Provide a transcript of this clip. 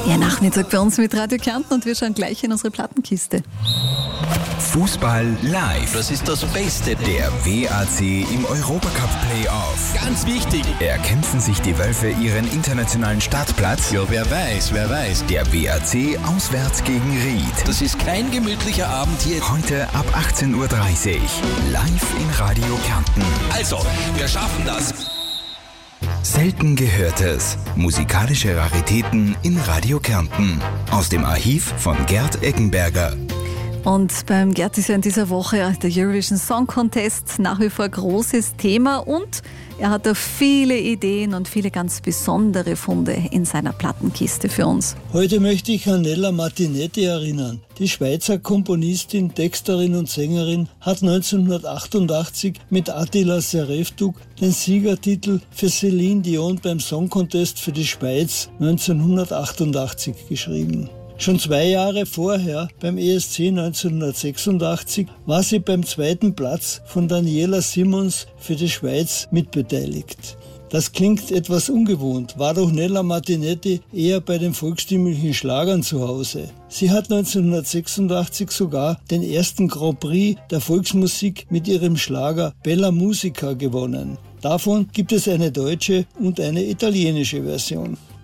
Ja, Nachmittag bei uns mit Radio Kärnten und wir schauen gleich in unsere Plattenkiste. Fußball live. Das ist das Beste. Der WAC im Europacup-Playoff. Ganz wichtig. Erkämpfen sich die Wölfe ihren internationalen Startplatz? Ja, wer weiß. Der WAC auswärts gegen Ried. Das ist kein gemütlicher Abend hier. Heute ab 18.30 Uhr. Live in Radio Kärnten. Also, wir schaffen das. Selten Gehörtes. Musikalische Raritäten in Radio Kärnten. Aus dem Archiv von Gerd Eggenberger. Und beim Gerd ist ja in dieser Woche der Eurovision Song Contest nach wie vor großes Thema und er hat da viele Ideen und viele ganz besondere Funde in seiner Plattenkiste für uns. Heute möchte ich an Nella Martinetti erinnern. Die Schweizer Komponistin, Texterin und Sängerin hat 1988 mit Attila Sereftuk den Siegertitel für Céline Dion beim Song Contest für die Schweiz 1988 geschrieben. Schon 2 Jahre vorher, beim ESC 1986, war sie beim 2. Platz von Daniela Simmons für die Schweiz mitbeteiligt. Das klingt etwas ungewohnt, war doch Nella Martinetti eher bei den volkstümlichen Schlagern zu Hause. Sie hat 1986 sogar den ersten Grand Prix der Volksmusik mit ihrem Schlager Bella Musica gewonnen. Davon gibt es eine deutsche und eine italienische Version.